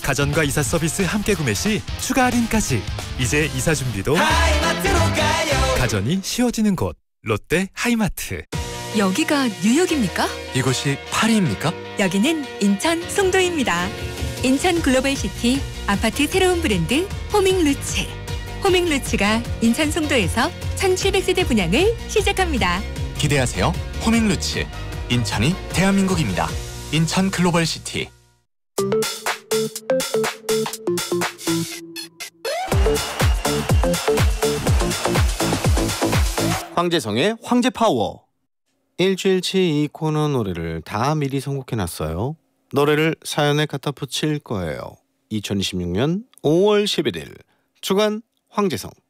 가전과 이사 서비스 함께 구매 시 추가 할인까지. 이제 이사 준비도 하이마트로 가요. 가전이 쉬워지는 곳. 롯데 하이마트. 여기가 뉴욕입니까? 이곳이 파리입니까? 여기는 인천 송도입니다. 인천 글로벌시티 아파트 새로운 브랜드 호밍루츠. 호밍루츠가 인천 송도에서 1700세대 분양을 시작합니다. 기대하세요. 호밍루츠. 인천이 대한민국입니다. 인천 글로벌시티. 황재성의 황제파워. 일주일치 이 코너 노래를 다 미리 선곡해놨어요. 노래를 사연에 갖다 붙일 거예요. 2026년 5월 11일 주간 황재성.